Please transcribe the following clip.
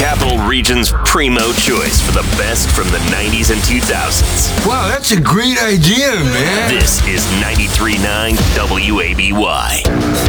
Capital Region's primo choice for the best from the 90s and 2000s. Wow, that's a great idea, man. This is 93.9 WABY.